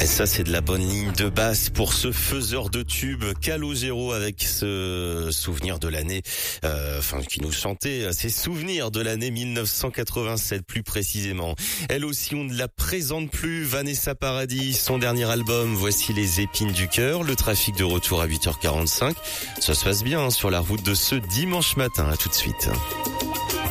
Et ça, c'est de la bonne ligne de basse pour ce faiseur de tubes Calogero avec ce souvenir de l'année, qui nous chantait ses souvenirs de l'année 1987 plus précisément. Elle aussi, on ne la présente plus. Vanessa Paradis, son dernier album, voici les épines du cœur. Le trafic de retour à 8h45. Ça se passe bien sur la route de ce dimanche matin. À tout de suite.